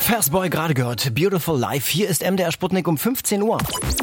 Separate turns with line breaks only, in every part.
Fastboy gerade gehört. Beautiful Life. Hier ist MDR Sputnik um 15 Uhr.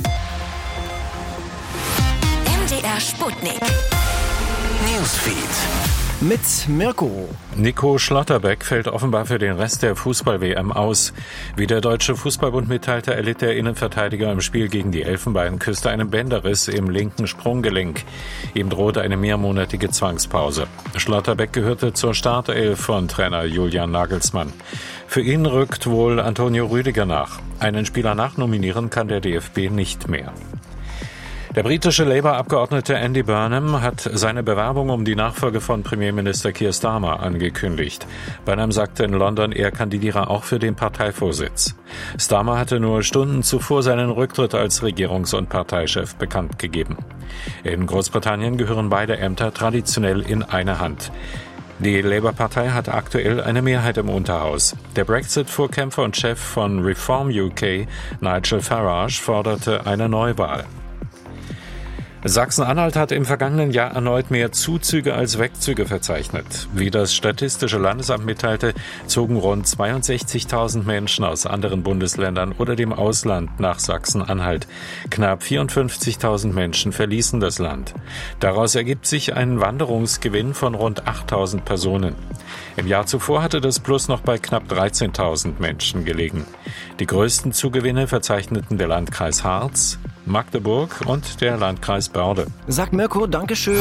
MDR Sputnik.
Newsfeed.
Mit Mirko.
Nico Schlotterbeck fällt offenbar für den Rest der Fußball-WM aus. Wie der Deutsche Fußballbund mitteilte, erlitt der Innenverteidiger im Spiel gegen die Elfenbeinküste einen Bänderriss im linken Sprunggelenk. Ihm drohte eine mehrmonatige Zwangspause. Schlotterbeck gehörte zur Startelf von Trainer Julian Nagelsmann. Für ihn rückt wohl Antonio Rüdiger nach. Einen Spieler nachnominieren kann der DFB nicht mehr. Der britische Labour-Abgeordnete Andy Burnham hat seine Bewerbung um die Nachfolge von Premierminister Keir Starmer angekündigt. Burnham sagte in London, er kandidiere auch für den Parteivorsitz. Starmer hatte nur Stunden zuvor seinen Rücktritt als Regierungs- und Parteichef bekannt gegeben. In Großbritannien gehören beide Ämter traditionell in eine Hand. Die Labour-Partei hat aktuell eine Mehrheit im Unterhaus. Der Brexit-Vorkämpfer und Chef von Reform UK, Nigel Farage, forderte eine Neuwahl. Sachsen-Anhalt hat im vergangenen Jahr erneut mehr Zuzüge als Wegzüge verzeichnet. Wie das Statistische Landesamt mitteilte, zogen rund 62.000 Menschen aus anderen Bundesländern oder dem Ausland nach Sachsen-Anhalt. Knapp 54.000 Menschen verließen das Land. Daraus ergibt sich ein Wanderungsgewinn von rund 8.000 Personen. Im Jahr zuvor hatte das Plus noch bei knapp 13.000 Menschen gelegen. Die größten Zugewinne verzeichneten der Landkreis Harz, Magdeburg und der Landkreis Börde.
Sagt Mirko, Dankeschön.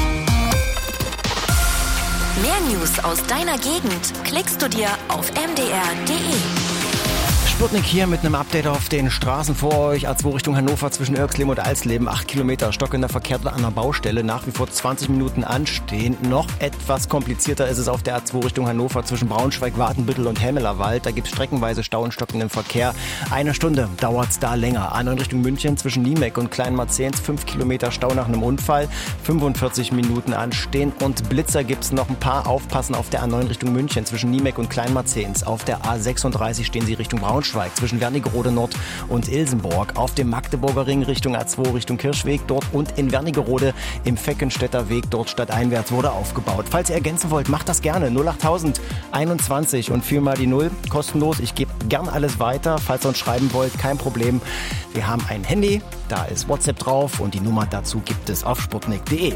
Mehr News aus deiner Gegend klickst du dir auf mdr.de.
Sputnik hier mit einem Update auf den Straßen vor euch. A2 Richtung Hannover zwischen Irxleben und Alsleben. 8 Kilometer stockender Verkehr an der Baustelle. Nach wie vor 20 Minuten anstehen. Noch etwas komplizierter ist es auf der A2 Richtung Hannover zwischen Braunschweig, Watenbüttel und Hemmelerwald. Da gibt es streckenweise Stau und stockenden Verkehr. 1 Stunde dauert es da länger. A9 Richtung München zwischen Niemek und Kleinmarzehns. 5 Kilometer Stau nach einem Unfall. 45 Minuten anstehen. Und Blitzer gibt es noch ein paar. Aufpassen auf der A9 Richtung München zwischen Niemek und Kleinmarzehns. Auf der A36 stehen sie Richtung Braunschweig zwischen Wernigerode Nord und Ilsenburg. Auf dem Magdeburger Ring Richtung A2 Richtung Kirchweg dort und in Wernigerode im Feckenstädter Weg dort stadteinwärts wurde aufgebaut. Falls ihr ergänzen wollt, macht das gerne. 08000 21 und 4 mal die 0. Kostenlos. Ich gebe gern alles weiter. Falls ihr uns schreiben wollt, kein Problem. Wir haben ein Handy, da ist WhatsApp drauf und die Nummer dazu gibt es auf sputnik.de.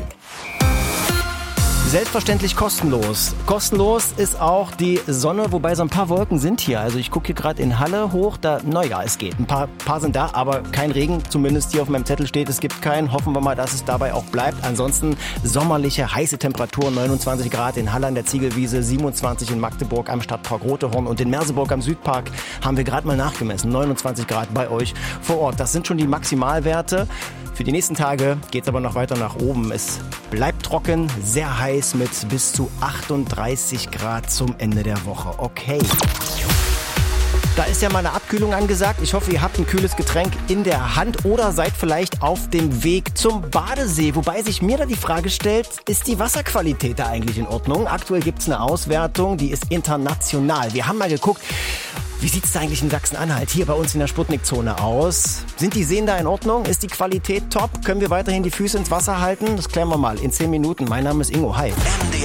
Selbstverständlich kostenlos. Kostenlos ist auch die Sonne, wobei so ein paar Wolken sind hier. Also ich gucke hier gerade in Halle hoch, es geht. Ein paar sind da, aber kein Regen. Zumindest hier auf meinem Zettel steht, es gibt keinen. Hoffen wir mal, dass es dabei auch bleibt. Ansonsten sommerliche, heiße Temperaturen, 29 Grad in Halle an der Ziegelwiese, 27 in Magdeburg am Stadtpark Rotehorn und in Merseburg am Südpark haben wir gerade mal nachgemessen. 29 Grad bei euch vor Ort. Das sind schon die Maximalwerte. Für die nächsten Tage geht es aber noch weiter nach oben. Es bleibt trocken, sehr heiß mit bis zu 38 Grad zum Ende der Woche. Okay. Da ist ja mal eine Abkühlung angesagt. Ich hoffe, ihr habt ein kühles Getränk in der Hand oder seid vielleicht auf dem Weg zum Badesee. Wobei sich mir da die Frage stellt, ist die Wasserqualität da eigentlich in Ordnung? Aktuell gibt es eine Auswertung, die ist international. Wir haben mal geguckt, wie sieht es da eigentlich in Sachsen-Anhalt hier bei uns in der Sputnik-Zone aus? Sind die Seen da in Ordnung? Ist die Qualität top? Können wir weiterhin die Füße ins Wasser halten? Das klären wir mal in 10 Minuten. Mein Name ist Ingo. Hi.